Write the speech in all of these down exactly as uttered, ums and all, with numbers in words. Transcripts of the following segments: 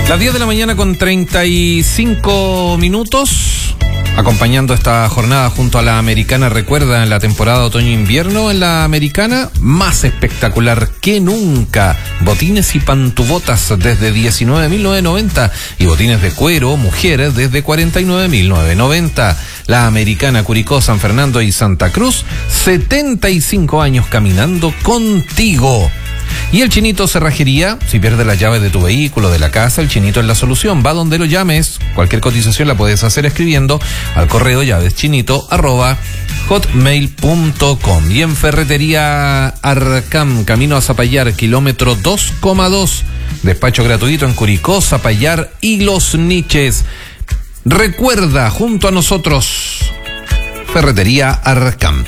Las diez de la mañana con treinta y cinco minutos, acompañando esta jornada junto a la Americana. Recuerda, en la temporada otoño-invierno en la Americana, más espectacular que nunca. Botines y pantubotas desde diecinueve mil novecientos noventa y botines de cuero mujeres desde cuarenta y nueve mil novecientos noventa. La Americana, Curicó, San Fernando y Santa Cruz, setenta y cinco años caminando contigo. Y el Chinito Cerrajería, si pierdes las llaves de tu vehículo, de la casa, el Chinito es la solución. Va donde lo llames. Cualquier cotización la puedes hacer escribiendo al correo llaveschinito arroba hotmail punto com. Y en Ferretería Arcam, camino a Zapallar, kilómetro dos coma dos. Despacho gratuito en Curicó, Zapallar y Los Niches. Recuerda, junto a nosotros, Ferretería Arcam.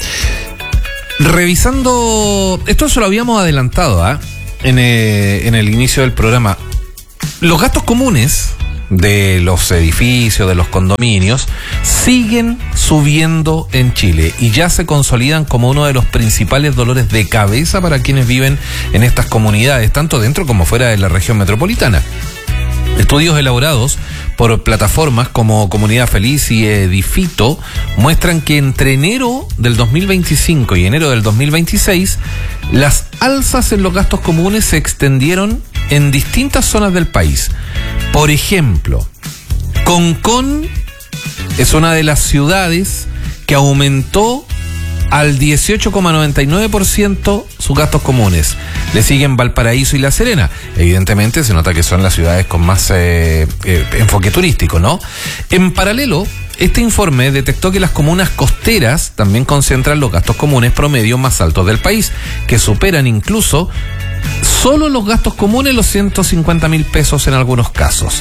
Revisando, esto se lo habíamos adelantado ¿eh? en, eh, en el inicio del programa. Los gastos comunes de los edificios, de los condominios, siguen subiendo en Chile y ya se consolidan como uno de los principales dolores de cabeza para quienes viven en estas comunidades, tanto dentro como fuera de la región metropolitana. Estudios elaborados por plataformas como Comunidad Feliz y Edifito muestran que entre enero del dos mil veinticinco y enero del dos mil veintiséis, las alzas en los gastos comunes se extendieron en distintas zonas del país. Por ejemplo, Concón es una de las ciudades que aumentó al dieciocho coma noventa y nueve por ciento sus gastos comunes. Le siguen Valparaíso y La Serena. Evidentemente se nota que son las ciudades con más eh, eh, enfoque turístico, ¿no? En paralelo, este informe detectó que las comunas costeras también concentran los gastos comunes promedio más altos del país, que superan incluso solo los gastos comunes los ciento cincuenta mil pesos en algunos casos.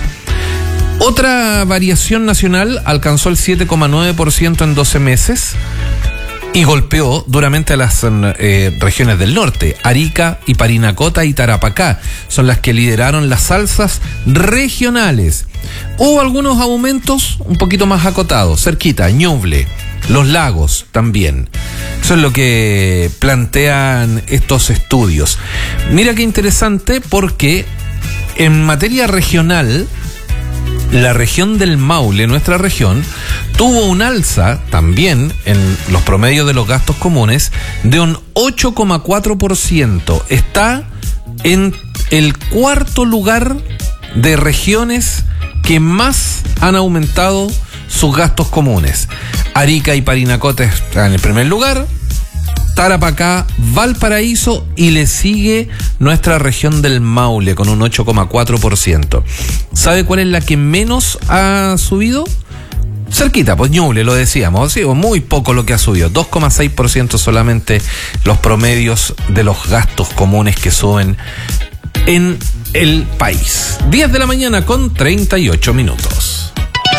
Otra variación nacional alcanzó el siete coma nueve por ciento en doce meses y golpeó duramente a las eh, regiones del norte. Arica y Parinacota y Tarapacá son las que lideraron las alzas regionales. Hubo algunos aumentos un poquito más acotados, cerquita, Ñuble, Los Lagos también. Eso es lo que plantean estos estudios. Mira qué interesante, porque en materia regional, la región del Maule, nuestra región, tuvo un alza también en los promedios de los gastos comunes de un ocho coma cuatro por ciento. Está en el cuarto lugar de regiones que más han aumentado sus gastos comunes. Arica y Parinacota están en el primer lugar, Tarapacá, Valparaíso, y le sigue nuestra región del Maule con un ocho coma cuatro por ciento. ¿Sabe cuál es la que menos ha subido? Cerquita, pues Ñuble, lo decíamos, sí, muy poco lo que ha subido, dos coma seis por ciento solamente los promedios de los gastos comunes que suben en el país. diez de la mañana con treinta y ocho minutos.